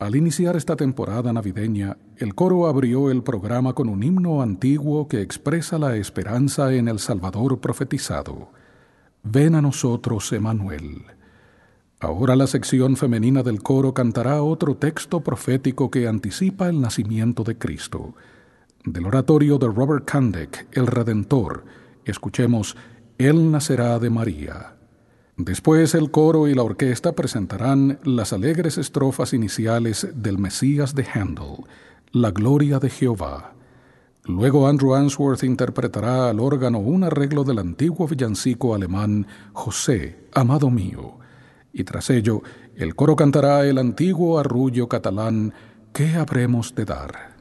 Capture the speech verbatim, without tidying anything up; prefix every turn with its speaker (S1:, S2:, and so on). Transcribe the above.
S1: Al iniciar esta temporada navideña, el coro abrió el programa con un himno antiguo que expresa la esperanza en el Salvador profetizado. Ven a nosotros, Emmanuel. Ahora la sección femenina del coro cantará otro texto profético que anticipa el nacimiento de Cristo. Del oratorio de Robert Kandek, El Redentor, escuchemos Él nacerá de María. Después el coro y la orquesta presentarán las alegres estrofas iniciales del Mesías de Handel, La gloria de Jehová. Luego Andrew Answorth interpretará al órgano un arreglo del antiguo villancico alemán José, amado mío. Y tras ello, el coro cantará el antiguo arrullo catalán ¿Qué habremos de dar?